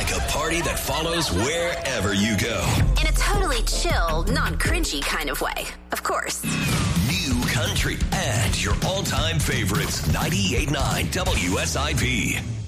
like a party that follows wherever you go. In a totally chill, non-cringy kind of way, of course. New country and your all-time favorites. 98.9 WSIP.